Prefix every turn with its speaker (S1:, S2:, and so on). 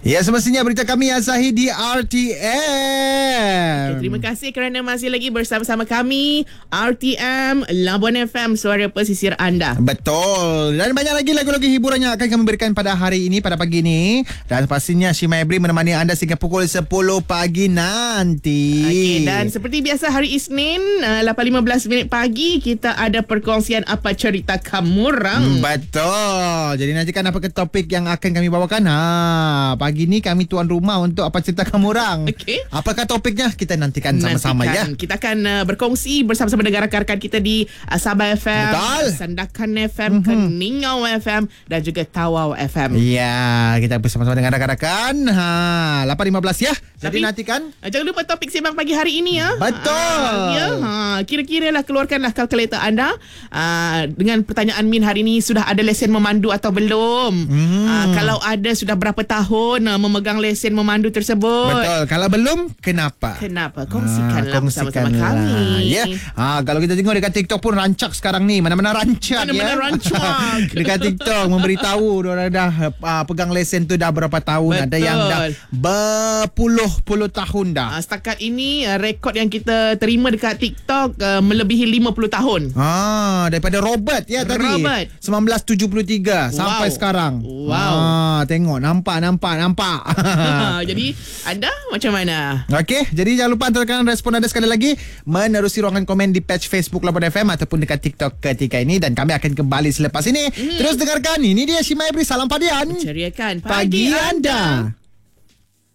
S1: Ya, semestinya berita kami Asahi di RTM.
S2: Okay, terima kasih kerana masih lagi bersama-sama kami RTM Labuan FM, suara pesisir anda.
S1: Betul. Dan banyak lagi lagu-lagu hiburan yang akan kami berikan pada hari ini, pada pagi ini. Dan pastinya Shima Ebri menemani anda sehingga pukul 10 pagi nanti.
S2: Okey, dan seperti biasa hari Isnin 8.15 pagi kita ada perkongsian apa cerita kamu orang.
S1: Betul. Jadi nantikan apa ke topik yang akan kami bawakan. Pagi ni kami tuan rumah untuk apa cerita kamu orang.
S2: Okey.
S1: Apakah topiknya? Kita nantikan sama-sama ya.
S2: Kita akan berkongsi bersama-sama dengan rakan-rakan kita di Sabah FM,
S1: Betul.
S2: Sandakan FM, Keningau FM dan juga Tawau FM.
S1: Ya, kita bersama-sama dengan rakan-rakan. 8.15 ya. Jadi
S2: Tapi,
S1: nantikan.
S2: Jangan lupa topik sembang pagi hari ini ya.
S1: Betul.
S2: Kira-kira lah keluarkanlah kalkulator anda dengan pertanyaan Min hari ini, sudah ada lesen memandu atau belum? Kalau ada, sudah berapa tahun memegang lesen memandu tersebut?
S1: Betul. Kalau belum, kenapa?
S2: Kongsikanlah bersama-sama kami.
S1: Ya. Kalau kita tengok dekat TikTok pun rancak sekarang ni. Mana-mana rancak.
S2: Mana-mana rancak.
S1: Dekat TikTok memberitahu diorang dah pegang lesen tu dah berapa tahun.
S2: Betul.
S1: Ada yang dah berpuluh-puluh tahun dah.
S2: Setakat ini rekod yang kita terima dekat TikTok melebihi 50 tahun.
S1: Daripada Robert ya tadi.
S2: Robert.
S1: 1973 sampai sekarang.
S2: Wow.
S1: Tengok nampak.
S2: Jadi anda macam mana?
S1: Okey, jadi jangan lupa hantarkan respon anda sekali lagi menerusi ruangan komen di page Facebook Labuan FM ataupun dekat TikTok ketika ini, dan kami akan kembali selepas ini. Terus dengarkan, ini dia Shima Ebri, salam padian.
S2: Ceriakan
S1: Pagi anda.